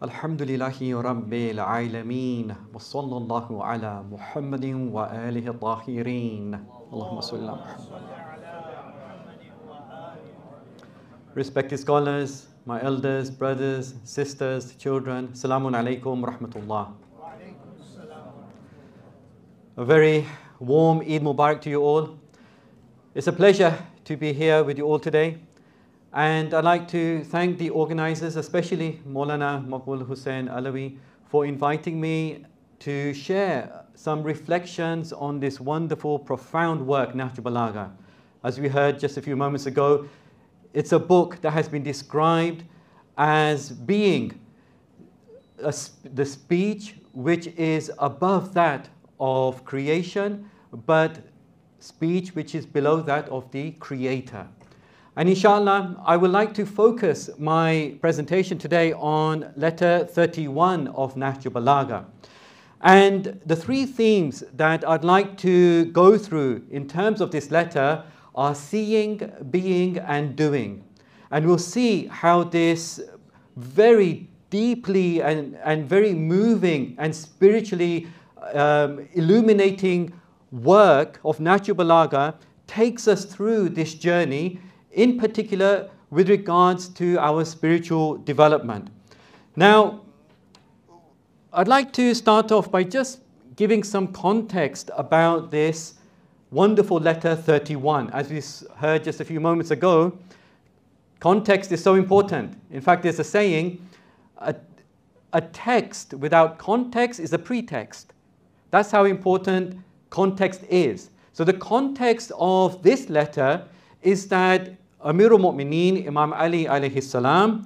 Alhamdulillahi Rabbil Alameen. Wa sallallahu ala Muhammadin wa alihi tahirin. Allahumma salli ala Muhammad. Respected scholars, my elders, brothers, sisters, children, Assalamu alaikum wa rahmatullah. A very warm Eid Mubarak to you all. It's a pleasure to be here with you all today. And I'd like to thank the organizers, especially Maulana Maqbul Hussain Alawi, for inviting me to share some reflections on this wonderful, profound work, Nahj Balagha. As we heard just a few moments ago, it's a book that has been described as being the speech which is above that of creation, but speech which is below that of the Creator. And inshallah, I would like to focus my presentation today on letter 31 of Nahj Balagha. And the three themes that I'd like to go through in terms of this letter are seeing, being, and doing. And we'll see how this very deeply and very moving and spiritually illuminating work of Nahj Balagha takes us through this journey, in particular with regards to our spiritual development. Now, I'd like to start off by just giving some context about this wonderful letter 31. As we heard just a few moments ago, context is so important. In fact, there's a saying, a text without context is a pretext. That's how important context is. So the context of this letter is that Amirul Mu'mineen Imam Ali alayhi salam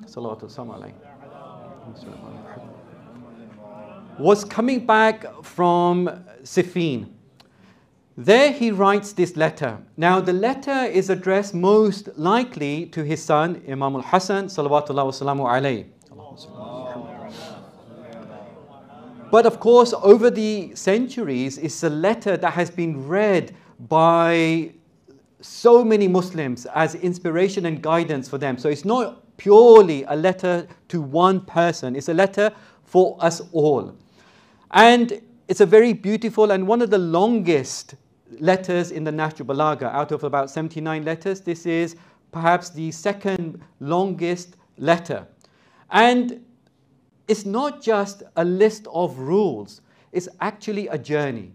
was coming back from Siffin. There he writes this letter. Now the letter is addressed most likely to his son Imam al-Hasan salawatullah wa salamu alayhi. But of course, over the centuries, it's a letter that has been read by so many Muslims as inspiration and guidance for them. So it's not purely a letter to one person, it's a letter for us all. And it's a very beautiful and one of the longest letters in the Nahj Balagha. Out of about 79 letters, this is perhaps the second longest letter. And it's not just a list of rules, it's actually a journey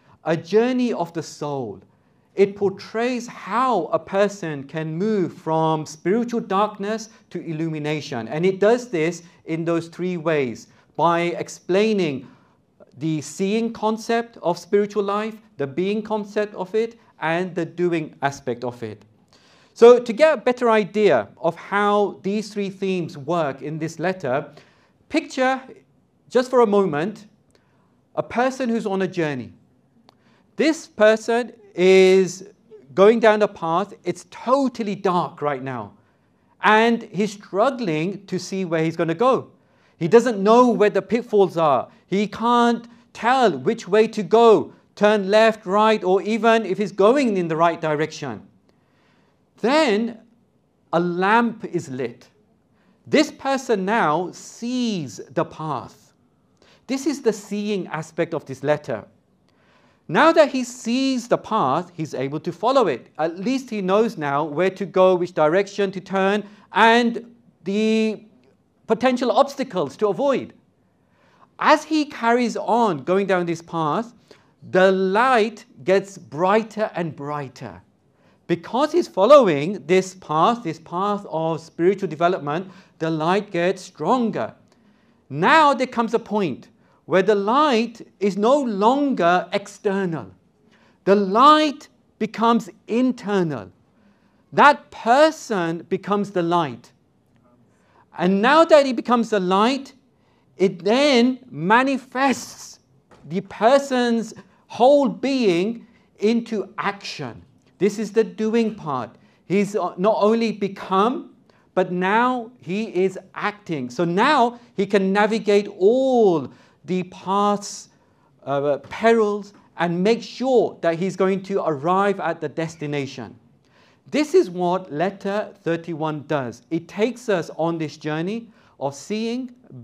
of the soul. It portrays how a person can move from spiritual darkness to illumination. And it does this in those three ways, by explaining the seeing concept of spiritual life, the being concept of it, and the doing aspect of it. So to get a better idea of how these three themes work in this letter, picture, just for a moment, a person who's on a journey. This person is going down a path, it's totally dark right now. And he's struggling to see where he's going to go. He doesn't know where the pitfalls are. He can't tell which way to go, turn left, right, or even if he's going in the right direction. Then a lamp is lit. This person now sees the path. This is the seeing aspect of this letter. Now that he sees the path, he's able to follow it. At least he knows now where to go, which direction to turn, and the potential obstacles to avoid. As he carries on going down this path, the light gets brighter and brighter. Because he's following this path of spiritual development, the light gets stronger. Now there comes a point where the light is no longer external. The light becomes internal. That person becomes the light. And now that he becomes the light, it then manifests the person's whole being into action. This is the doing part. He's not only become, but now he is acting. So now he can navigate all the paths, perils, and make sure that he's going to arrive at the destination. This is what letter 31 does. It takes us on this journey of seeing,